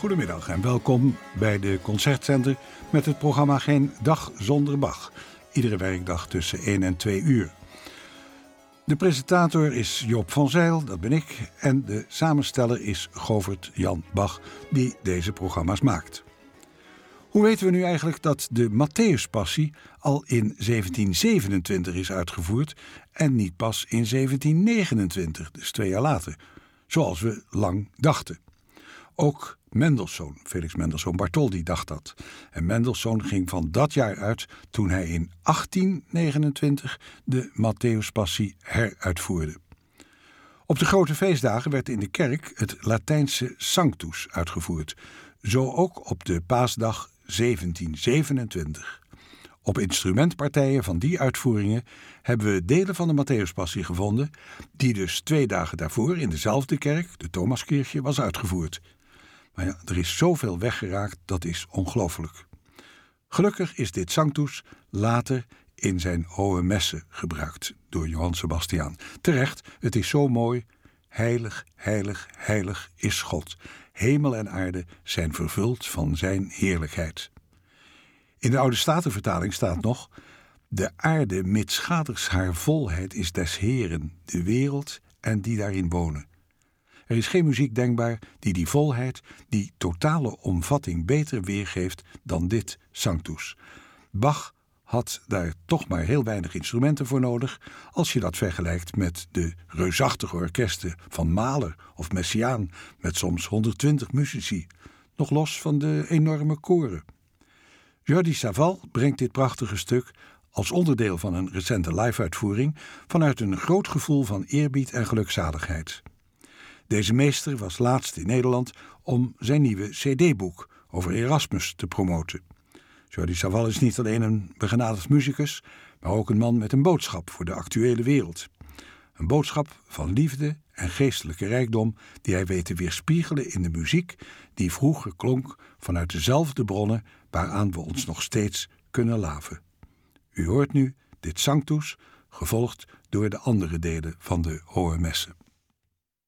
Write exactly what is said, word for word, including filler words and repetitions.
Goedemiddag en welkom bij de Concertzender met het programma Geen Dag Zonder Bach. Iedere werkdag tussen één en twee uur. De presentator is Joop van Zijl, dat ben ik. En de samensteller is Govert Jan Bach, die deze programma's maakt. Hoe weten we nu eigenlijk dat de Matthäuspassie al in zeventien zevenentwintig is uitgevoerd en niet pas in zeventien negenentwintig, dus twee jaar later, zoals we lang dachten? Ook Mendelssohn, Felix Mendelssohn Bartholdy, dacht dat. En Mendelssohn ging van dat jaar uit toen hij in achttien negenentwintig de Matthäuspassie heruitvoerde. Op de grote feestdagen werd in de kerk het Latijnse Sanctus uitgevoerd. Zo ook op de paasdag zeventien zevenentwintig. Op instrumentpartijen van die uitvoeringen hebben we delen van de Matthäuspassie gevonden, die dus twee dagen daarvoor in dezelfde kerk, de Thomaskirche, was uitgevoerd. Maar ja, er is zoveel weggeraakt, dat is ongelooflijk. Gelukkig is dit Sanctus later in zijn Hohe Messe gebruikt door Johann Sebastian. Terecht, het is zo mooi. Heilig, heilig, heilig is God. Hemel en aarde zijn vervuld van zijn heerlijkheid. In de Oude Statenvertaling staat nog: de aarde mitsgaders haar volheid is des Heeren, de wereld en die daarin wonen. Er is geen muziek denkbaar die die volheid, die totale omvatting beter weergeeft dan dit Sanctus. Bach had daar toch maar heel weinig instrumenten voor nodig, als je dat vergelijkt met de reusachtige orkesten van Mahler of Messiaen met soms honderdtwintig muzici, nog los van de enorme koren. Jordi Savall brengt dit prachtige stuk als onderdeel van een recente live-uitvoering vanuit een groot gevoel van eerbied en gelukzaligheid. Deze meester was laatst in Nederland om zijn nieuwe cd-boek over Erasmus te promoten. Jordi Savall is niet alleen een begenadigd muzikus, maar ook een man met een boodschap voor de actuele wereld. Een boodschap van liefde en geestelijke rijkdom die hij weet te weerspiegelen in de muziek die vroeger klonk vanuit dezelfde bronnen waaraan we ons nog steeds kunnen laven. U hoort nu dit Sanctus, gevolgd door de andere delen van de Hohe Messe.